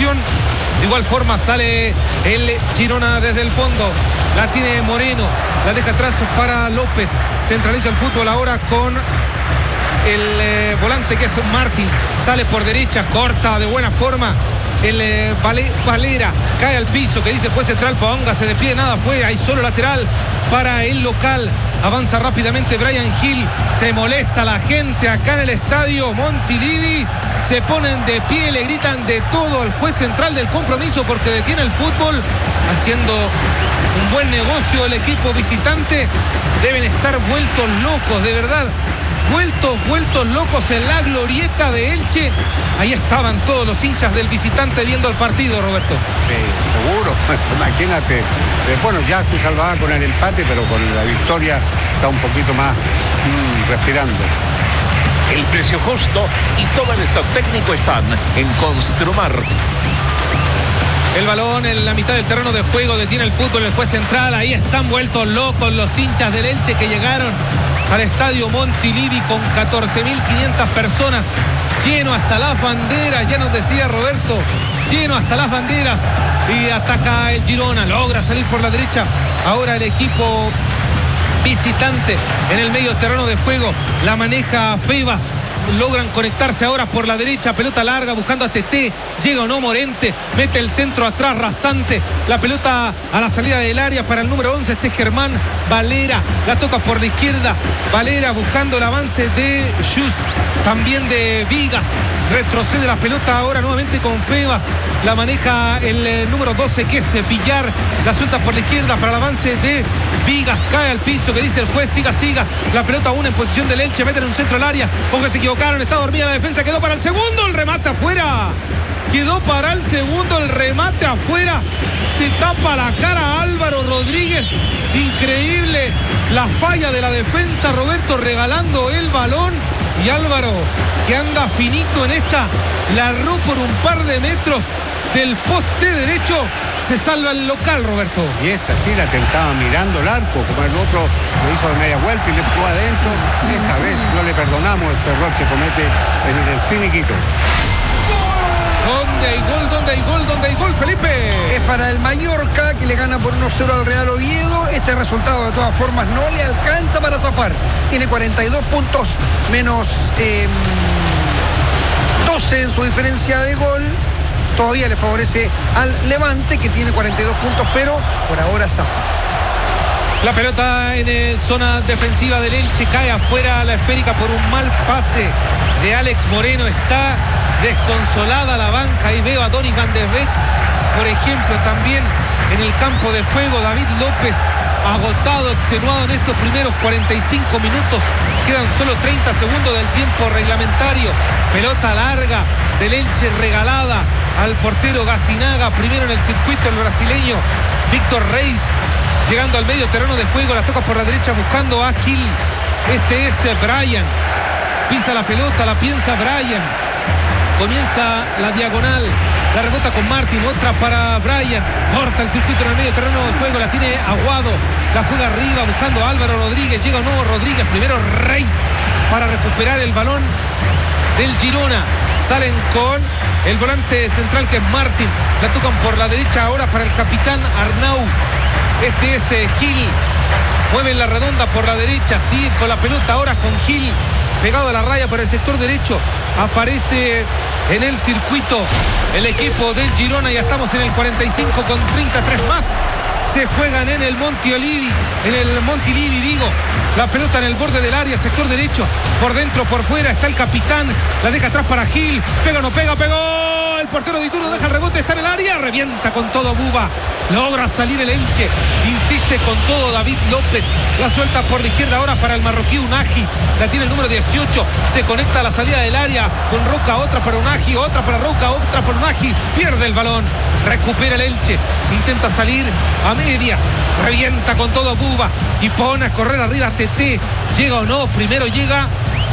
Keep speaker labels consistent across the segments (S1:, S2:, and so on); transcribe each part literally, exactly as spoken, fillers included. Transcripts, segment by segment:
S1: presión. De igual forma sale el Girona desde el fondo. La tiene Moreno, la deja atrás para López. Centraliza el fútbol ahora con el eh, volante que es Martín. Sale por derecha, corta de buena forma. El eh, Vale, Valera cae al piso, que dice el juez central, póngase de pie, nada fue, hay solo lateral para el local. Avanza rápidamente Bryan Gil, se molesta la gente acá en el estadio Montilivi, se ponen de pie, le gritan de todo al juez central del compromiso porque detiene el fútbol, haciendo un buen negocio el equipo visitante. Deben estar vueltos locos, de verdad. Vueltos, vueltos locos en la glorieta de Elche. Ahí estaban todos los hinchas del visitante viendo el partido, Roberto.
S2: Sí, seguro. Imagínate. Eh, bueno, ya se salvaba con el empate, pero con la victoria está un poquito más mmm, respirando.
S3: El precio justo y todo el stock técnico están en Construmart.
S1: El balón en la mitad del terreno de juego, detiene el fútbol el juez central. Ahí están vueltos locos los hinchas del Elche que llegaron al estadio Montilivi con catorce mil quinientas personas, lleno hasta las banderas, ya nos decía Roberto, lleno hasta las banderas, y ataca el Girona, logra salir por la derecha, ahora el equipo visitante en el medio terreno de juego, la maneja Febas, logran conectarse ahora por la derecha, pelota larga buscando a Teté, llega o no Morente, mete el centro atrás rasante, la pelota a la salida del área para el número once, este Germán Valera, la toca por la izquierda, Valera buscando el avance de Just, también de Vigas, retrocede la pelota ahora nuevamente con Febas, la maneja el eh, número doce que es Villar, la suelta por la izquierda para el avance de Vigas, cae al piso, que dice el juez, siga, siga, la pelota aún en posición del Elche, meten en un centro al área, porque se equivocaron, está dormida la defensa, quedó para el segundo, el remate afuera, quedó para el segundo, el remate afuera, se tapa la cara a Álvaro Rodríguez, increíble la falla de la defensa, Roberto, regalando el balón, y Álvaro, que anda finito en esta, la erró por un par de metros del poste derecho, se salva el local, Roberto.
S2: Y esta sí la tentaba mirando el arco, como el otro lo hizo de media vuelta y le pegó adentro. Esta vez no le perdonamos este error que comete en el finiquito.
S1: ¿Dónde hay gol? ¿Dónde hay gol? ¿Dónde hay gol, Felipe?
S4: Es para el Mallorca, que le gana por uno cero al Real Oviedo. Este resultado de todas formas no le alcanza para zafar. Tiene cuarenta y dos puntos menos eh, doce en su diferencia de gol. Todavía le favorece al Levante, que tiene cuarenta y dos puntos, pero por ahora zafa.
S1: La pelota en eh, zona defensiva del Elche, cae afuera la esférica por un mal pase de Alex Moreno. Está desconsolada la banca. Ahí veo a Donny van de Beek, por ejemplo, también en el campo de juego. David López, agotado, extenuado en estos primeros cuarenta y cinco minutos. Quedan solo treinta segundos del tiempo reglamentario. Pelota larga del Elche regalada al portero Gacinaga, primero en el circuito el brasileño Víctor Reis, llegando al medio terreno de juego, la toca por la derecha buscando a Gil, este es Bryan, pisa la pelota, la piensa Bryan, comienza la diagonal, la rebota con Martín, otra para Bryan, corta el circuito en el medio terreno de juego, la tiene Aguado, la juega arriba buscando a Álvaro Rodríguez, llega o no Rodríguez, primero Reis para recuperar el balón del Girona, salen con el volante central que es Martín, la tocan por la derecha ahora para el capitán Arnau, este es eh, Gil, mueven la redonda por la derecha, sigue con la pelota ahora con Gil, pegado a la raya por el sector derecho, aparece en el circuito el equipo del Girona, ya estamos en el cuarenta y cinco con treinta y tres más, se juegan en el Montilivi, en el Montilivi digo, la pelota en el borde del área, sector derecho, por dentro, por fuera, está el capitán, la deja atrás para Gil, pega o no pega, pegó, el portero de Ituro deja el rebote, está en el área, revienta con todo Buba, logra salir el Elche, insiste con todo David López, la suelta por la izquierda ahora para el marroquí Unagi, la tiene el número dieciocho, se conecta a la salida del área con Roca, otra para Unagi, otra para Roca, otra para Unagi, pierde el balón, recupera el Elche, intenta salir a medias, revienta con todo Buba y pone a correr arriba a Teté, llega o no, primero llega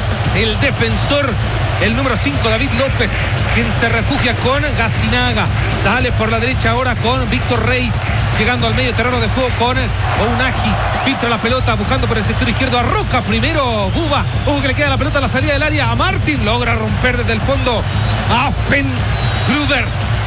S1: el defensor, el número cinco David López, quien se refugia con Gacinaga, sale por la derecha ahora con Víctor Reis, llegando al medio terreno de juego con Ounahi, filtra la pelota buscando por el sector izquierdo a Roca, primero Buba, ojo que le queda la pelota a la salida del área a Martín, logra romper desde el fondo a Fenn Gruber,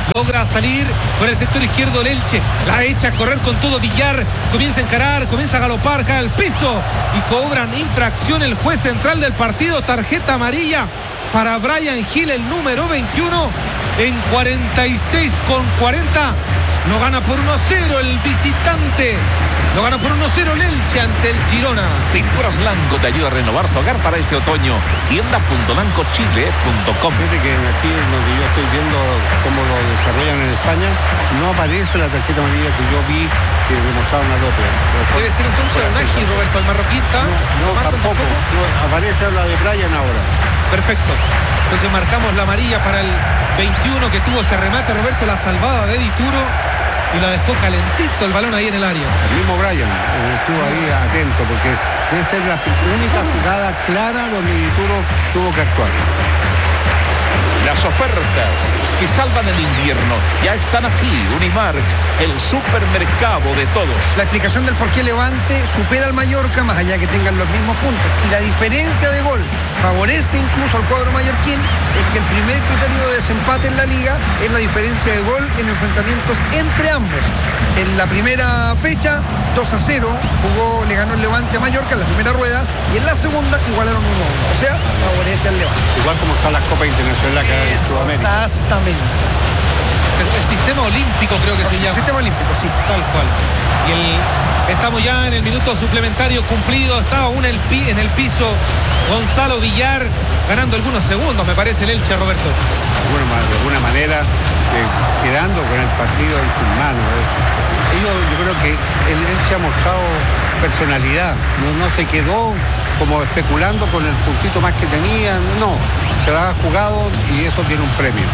S1: logra salir por el sector izquierdo el Elche, la echa a correr con todo Villar, comienza a encarar, comienza a galopar, cae al piso y cobran infracción el juez central del partido, tarjeta amarilla para Bryan Gil, el número veintiuno, en cuarenta y seis con cuarenta. Lo gana por uno cero el visitante. Lo gana por uno cero el Elche ante el Girona.
S3: Pinturas Lanco te ayuda a renovar tu hogar para este otoño. tienda punto lanco chile punto com.
S2: Fíjate que aquí donde yo estoy viendo cómo lo desarrollan en España, no aparece la tarjeta amarilla que yo vi que demostraron al otro.
S1: Debe ser entonces Unagi, Roberto, el marroquista.
S2: No, no tampoco. No, aparece la de Bryan ahora.
S1: Perfecto. Entonces marcamos la amarilla para el veintiuno que tuvo ese remate, Roberto, la salvada de Dituro. Y la dejó calentito el balón ahí en el área.
S2: El mismo Bryan estuvo ahí atento porque debe ser la única jugada clara donde Dituro tuvo que actuar.
S3: Las ofertas que salvan el invierno ya están aquí. Unimark, el supermercado de todos.
S4: La explicación del por qué Levante supera al Mallorca, más allá que tengan los mismos puntos. Y la diferencia de gol favorece incluso al cuadro mallorquín, es que el primer criterio de desempate en la liga es la diferencia de gol en enfrentamientos entre ambos. En la primera fecha, dos a cero, jugó, le ganó el Levante a Mallorca en la primera rueda, y en la segunda igualaron uno a uno. O sea, favorece al Levante.
S2: Igual como está la Copa Internacional acá en Sudamérica.
S4: Exactamente.
S1: El sistema olímpico creo que
S4: O
S1: se
S4: sea,
S1: llama.
S4: sistema olímpico, sí.
S1: Tal cual. Y el, estamos ya en el minuto suplementario cumplido. Estaba aún el pi, en el piso Gonzalo Villar, ganando algunos segundos, me parece, el Elche, Roberto.
S2: De alguna, de alguna manera, eh, quedando con el partido en sus manos. Eh. Ellos, yo creo que el Elche ha mostrado personalidad. No, no se quedó como especulando con el puntito más que tenía. No, se la ha jugado y eso tiene un premio.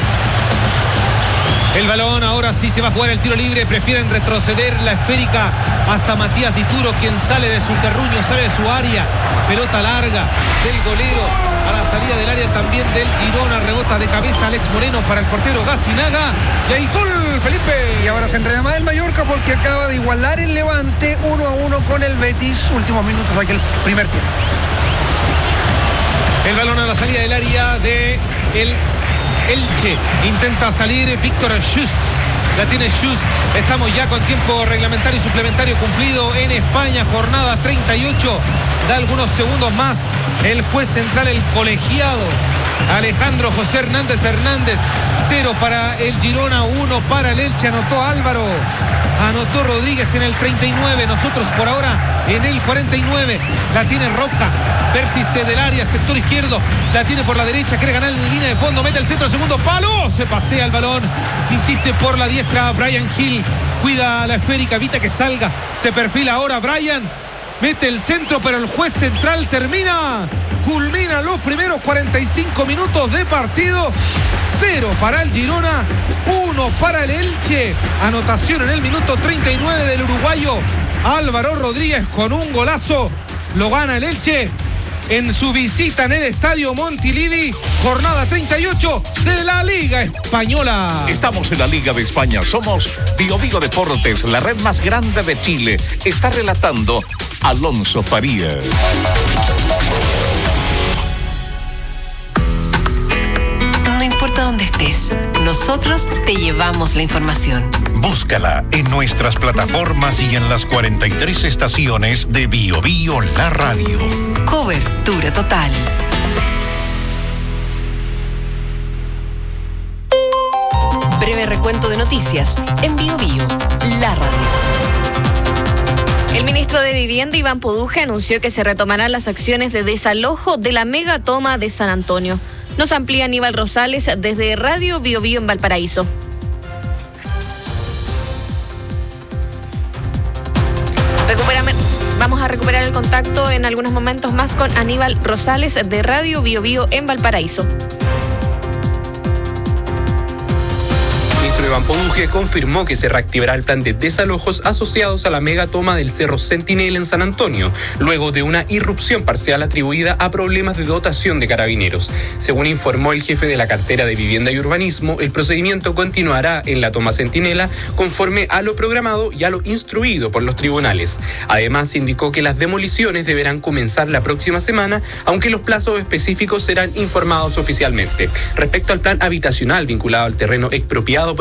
S1: El balón ahora sí se va a jugar el tiro libre. Prefieren retroceder la esférica hasta Matías Dituro, quien sale de su terruño, sale de su área. Pelota larga del golero a la salida del área también del Girona. Rebota de cabeza Alex Moreno para el portero Gacinaga. Y ahí gol, Felipe.
S4: Y ahora se enreda más el Mallorca porque acaba de igualar el Levante uno a uno con el Betis. Últimos minutos de aquel primer tiempo.
S1: El balón a la salida del área de el Elche. Intenta salir Víctor Just. La tiene Just. Estamos ya con tiempo reglamentario y suplementario cumplido en España. Jornada treinta y ocho. Da algunos segundos más el juez central, el colegiado Alejandro José Hernández Hernández. Cero para el Girona, uno para el Elche. Anotó Álvaro. Anotó Rodríguez en el treinta y nueve. Nosotros por ahora en el cuarenta y nueve. La tiene Roca. Vértice del área, sector izquierdo. La tiene por la derecha. Quiere ganar en línea de fondo. Mete el centro, segundo palo. Se pasea el balón. Insiste por la diestra Bryan Gil. Cuida la esférica. Evita que salga. Se perfila ahora Bryan. Mete el centro, pero el juez central termina. Culmina los primeros cuarenta y cinco minutos de partido. Cero para el Girona, uno para el Elche. Anotación en el minuto treinta y nueve del uruguayo Álvaro Rodríguez con un golazo. Lo gana el Elche en su visita en el Estadio Montilivi. Jornada treinta y ocho de la Liga Española.
S3: Estamos en la Liga de España. Somos Bio Bio Deportes, la red más grande de Chile. Está relatando Alonso Farías.
S5: No importa dónde estés, nosotros te llevamos la información.
S6: Búscala en nuestras plataformas y en las cuarenta y tres estaciones de Bio Bio La Radio.
S5: Cobertura total. Breve recuento de noticias en Bio Bio La Radio.
S7: El ministro de Vivienda, Iván Poduje, anunció que se retomarán las acciones de desalojo de la megatoma de San Antonio. Nos amplía Aníbal Rosales desde Radio Bio Bio en Valparaíso. Recuperame, vamos a recuperar el contacto en algunos momentos más con Aníbal Rosales de Radio Bio Bio en Valparaíso.
S8: El ministro Iván Poduje confirmó que se reactivará el plan de desalojos asociados a la mega toma del Cerro Sentinel en San Antonio, luego de una irrupción parcial atribuida a problemas de dotación de carabineros. Según informó el jefe de la cartera de Vivienda y Urbanismo, el procedimiento continuará en la toma Centinela conforme a lo programado y a lo instruido por los tribunales. Además, indicó que las demoliciones deberán comenzar la próxima semana, aunque los plazos específicos serán informados oficialmente. Respecto al plan habitacional vinculado al terreno expropiado por